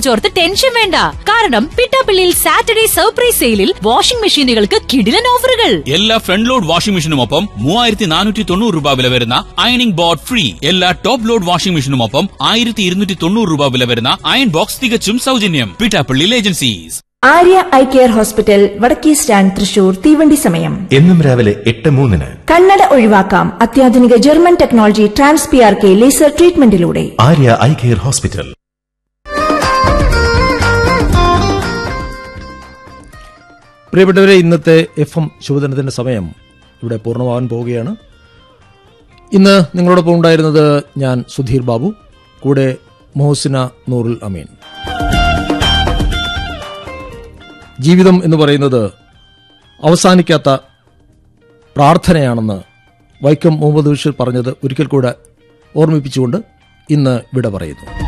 കുറിച്ചോർത്ത് tension വേണ്ട. കാരണം പിട്ടാപ്പിള്ളിയിൽ Saturday surprise സെയിലിൽ വാഷിംഗ് മെഷീനുകൾക്ക് കിടിലൻ ഓഫറുകൾ. എല്ലാ ഫ്രണ്ട് ലോഡ് വാഷിംഗ് മെഷീനുമൊപ്പം 3490 രൂപ വില വരുന്ന അയണിംഗ് ബോർഡ് ഫ്രീ. എല്ലാ ടോപ്പ് ലോഡ് വാഷിംഗ് മെഷീനുമൊപ്പം 1290 രൂപ വില വരുന്ന അയൺ ബോക്സ് തികച്ചും സൗജന്യം. പിട്ടാപ്പിള്ളിയിൽ agencies. Arya eye care hospital, വടക്കേ സ്റ്റാൻഡ്, തൃശൂർ. തീവണ്ടി സമയം എന്നും രാവിലെ 8:03. കണ്ണട ഒഴിവാക്കാം അത്യാധുനിക German technology TransPRK laser ട്രീറ്റ്മെന്റിലൂടെ. Arya eye care hospital. പ്രിയപ്പെട്ടവരെ, ഇന്നത്തെ FM ശുഭദിനത്തിന്റെ സമയം ഇവിടെ പൂർണ്ണമാകാൻ പോവുകയാണ്. ഇന്ന് നിങ്ങളോടൊപ്പം ഉണ്ടായിരുന്നത് ഞാൻ സുധീർ ബാബു, കൂടെ മോഹസിന നൂറുൽ അമീൻ. ജീവിതം എന്ന് പറയുന്നത് അവസാനിക്കാത്ത പ്രാർത്ഥനയാണെന്ന് വൈക്കം മുഹമ്മദ് ബഷീർ പറഞ്ഞത് ഒരിക്കൽ കൂടെ ഓർമ്മിപ്പിച്ചുകൊണ്ട് ഇന്ന് വിട പറയുന്നു.